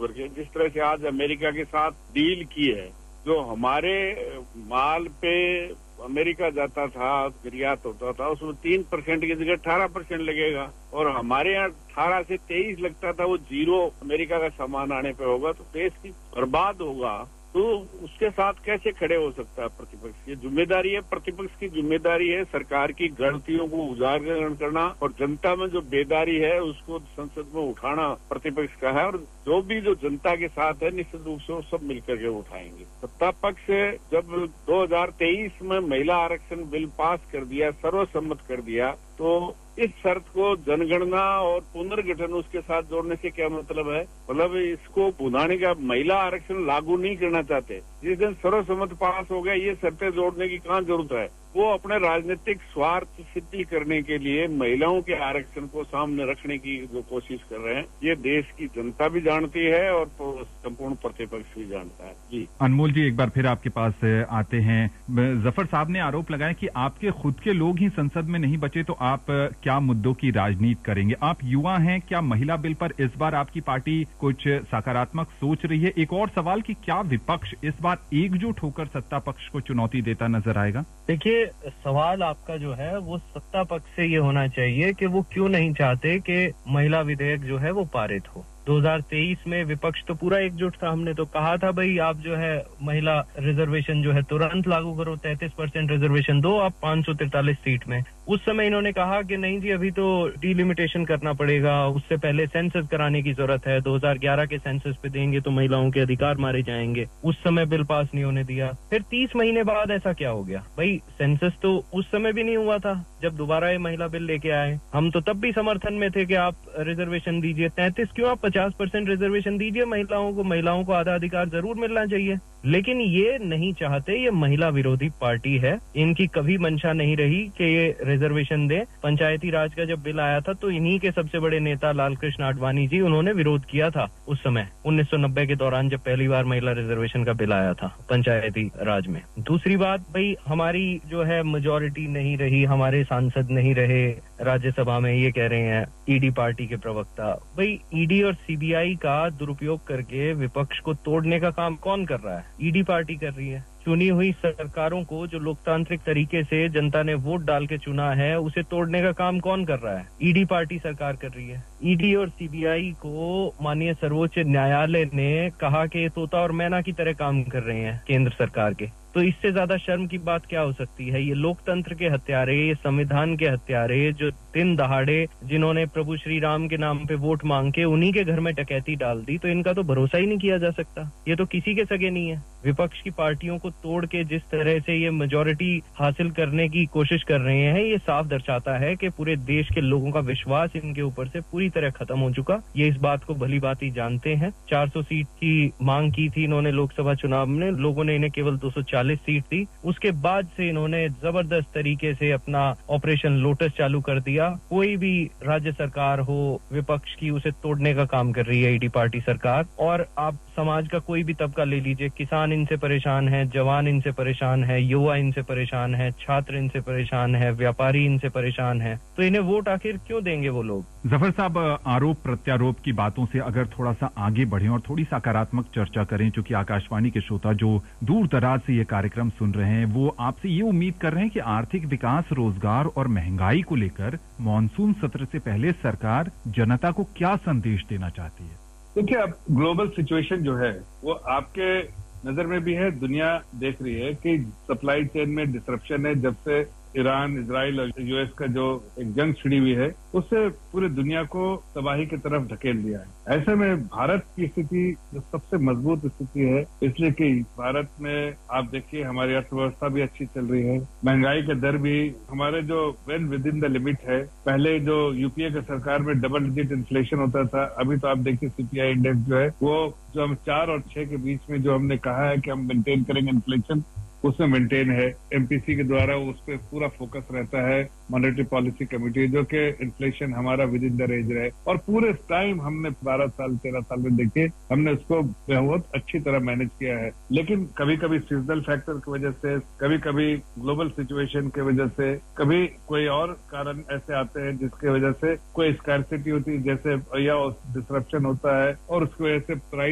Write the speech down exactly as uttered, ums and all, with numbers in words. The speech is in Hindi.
करके, जिस तरह से आज अमेरिका के साथ डील की है, जो हमारे माल पे अमेरिका जाता था, निर्यात होता था, उसमें तीन परसेंट की जगह अठारह परसेंट लगेगा और हमारे यहाँ अठारह से तेईस लगता था, वो जीरो अमेरिका का सामान आने पे होगा तो देश की बर्बाद होगा। तो उसके साथ कैसे खड़े हो सकता है प्रतिपक्ष? ये जिम्मेदारी है, प्रतिपक्ष की जिम्मेदारी है सरकार की गलतियों को उजागर करना और जनता में जो बेदारी है उसको संसद में उठाना प्रतिपक्ष का है। और जो भी जो जनता के साथ है निश्चित रूप से वो सब मिलकर के उठाएंगे। सत्ता पक्ष जब दो हज़ार तेईस में महिला आरक्षण बिल पास कर दिया, सर्वसम्मत कर दिया, तो इस शर्त को जनगणना और पुनर्गठन उसके साथ जोड़ने से क्या मतलब है? मतलब इसको बुझाने का, महिला आरक्षण लागू नहीं करना चाहते। जिस दिन सर्वसम्मत पास हो गया, ये शर्तें जोड़ने की कहाँ जरूरत है? वो अपने राजनीतिक स्वार्थ सिद्धि करने के लिए महिलाओं के आरक्षण को सामने रखने की जो कोशिश कर रहे हैं, ये देश की जनता भी जानती है और संपूर्ण प्रतिपक्ष भी जानता है। जी अनमोल जी, एक बार फिर आपके पास आते हैं। जफर साहब ने आरोप लगाया कि आपके खुद के लोग ही संसद में नहीं बचे तो आप क्या मुद्दों की राजनीति करेंगे? आप युवा हैं, क्या महिला बिल पर इस बार आपकी पार्टी कुछ सकारात्मक सोच रही है? एक और सवाल कि क्या विपक्ष इस बार एकजुट होकर सत्ता पक्ष को चुनौती देता नजर आएगा? देखिए, सवाल आपका जो है वो सत्ता पक्ष से ये होना चाहिए कि वो क्यों नहीं चाहते कि महिला विधेयक जो है वो पारित हो। दो हज़ार तेईस में विपक्ष तो पूरा एकजुट था। हमने तो कहा था भाई आप जो है महिला रिजर्वेशन जो है तुरंत लागू करो, तैंतीस परसेंट रिजर्वेशन दो आप पाँच सौ तैंतालीस सीट में। उस समय इन्होंने कहा कि नहीं जी अभी तो डिलिमिटेशन करना पड़ेगा, उससे पहले सेंसस कराने की जरूरत है, दो हज़ार ग्यारह के सेंसस पे देंगे तो महिलाओं के अधिकार मारे जाएंगे। उस समय बिल पास नहीं होने दिया। फिर तीस महीने बाद ऐसा क्या हो गया? भाई सेंसस तो उस समय भी नहीं हुआ था जब दोबारा ये महिला बिल लेके आए। हम तो तब भी समर्थन में थे कि आप रिजर्वेशन दीजिए, तैंतीस क्यों, आप पचास परसेंट रिजर्वेशन दीजिए महिलाओं को, महिलाओं को आधा अधिकार जरूर मिलना चाहिए। लेकिन ये नहीं चाहते, ये महिला विरोधी पार्टी है। इनकी कभी मंशा नहीं रही कि ये रिजर्वेशन दे। पंचायती राज का जब बिल आया था तो इन्हीं के सबसे बड़े नेता लालकृष्ण आडवाणी जी, उन्होंने विरोध किया था उस समय उन्नीस सौ नब्बे के दौरान जब पहली बार महिला रिजर्वेशन का बिल आया था पंचायती राज में। दूसरी बात, भाई हमारी जो है मेजोरिटी नहीं रही, हमारे सांसद नहीं रहे राज्यसभा में, ये कह रहे हैं ईडी पार्टी के प्रवक्ता। भाई ईडी और सीबीआई का दुरुपयोग करके विपक्ष को तोड़ने का काम कौन कर रहा है? ईडी पार्टी कर रही है। चुनी हुई सरकारों को जो लोकतांत्रिक तरीके से जनता ने वोट डाल के चुना है, उसे तोड़ने का काम कौन कर रहा है? ईडी पार्टी सरकार कर रही है। ईडी और सीबीआई को माननीय सर्वोच्च न्यायालय ने कहा कि तोता और मैना की तरह काम कर रहे हैं केंद्र सरकार के। तो इससे ज्यादा शर्म की बात क्या हो सकती है? ये लोकतंत्र के हत्यारे, ये संविधान के हत्यारे, जो दिन दहाड़े जिन्होंने प्रभु श्री राम के नाम पे वोट मांग के उन्हीं के घर में डकैती डाल दी, तो इनका तो भरोसा ही नहीं किया जा सकता। ये तो किसी के सगे नहीं है। विपक्ष की पार्टियों को तोड़ के जिस तरह से ये मेजोरिटी हासिल करने की कोशिश कर रहे हैं, ये साफ दर्शाता है कि पूरे देश के लोगों का विश्वास इनके ऊपर से पूरी तरह खत्म हो चुका। ये इस बात को भली भांति जानते हैं। चार सौ सीट की मांग की थी इन्होंने लोकसभा चुनाव में, लोगों ने इन्हें केवल दो सौ चालीस सीट दी। उसके बाद से इन्होंने जबरदस्त तरीके से अपना ऑपरेशन लोटस चालू कर दिया। कोई भी राज्य सरकार हो विपक्ष की, उसे तोड़ने का काम कर रही है ईडी पार्टी सरकार। और आप समाज का कोई भी तबका ले लीजिए, किसान इनसे परेशान है, जवान इनसे परेशान है, युवा इनसे परेशान है, छात्र इनसे परेशान है, व्यापारी इनसे परेशान है, तो इन्हें वोट आखिर क्यों देंगे वो लोग? जफर साहब, आरोप प्रत्यारोप की बातों से अगर थोड़ा सा आगे बढ़े और थोड़ी सकारात्मक चर्चा करें, क्योंकि आकाशवाणी के श्रोता जो दूर दराज से ये कार्यक्रम सुन रहे हैं वो आपसे ये उम्मीद कर रहे हैं कि आर्थिक विकास, रोजगार और महंगाई को लेकर मॉनसून सत्र से पहले सरकार जनता को क्या संदेश देना चाहती है? देखिए, अब ग्लोबल सिचुएशन जो है वो आपके नजर में भी है, दुनिया देख रही है कि सप्लाई चेन में डिसरप्शन है। जब से ईरान, इजराइल और यूएस का जो एक जंग छिड़ी हुई है, उससे पूरी दुनिया को तबाही की तरफ ढकेल दिया है। ऐसे में भारत की स्थिति जो सबसे मजबूत स्थिति है, इसलिए कि भारत में आप देखिए हमारी अर्थव्यवस्था भी अच्छी चल रही है, महंगाई का दर भी हमारे जो well with in the limit है। पहले जो यूपीए की सरकार में डबल डिजिट इन्फ्लेशन होता था, अभी तो आप देखिए सीपीआई इंडेक्स जो है वो जो हम चार और छह के बीच में जो हमने कहा है कि हम मेंटेन करेंगे इन्फ्लेशन, उसमें मेंटेन है। एमपीसी के द्वारा उस पर पूरा फोकस रहता है, मॉनेटरी पॉलिसी कमेटी, जो कि इन्फ्लेशन हमारा विद इन द रेंज रहे। और पूरे टाइम हमने बारह साल तेरह साल में देखे हमने उसको बहुत अच्छी तरह मैनेज किया है। लेकिन कभी कभी सीजनल फैक्टर की वजह से, कभी कभी ग्लोबल सिचुएशन की वजह से, कभी कोई और कारण ऐसे आते हैं जिसकी वजह से कोई स्कैर्सिटी होती है, जैसे या डिसरप्शन होता है और उसकी वजह से प्राइस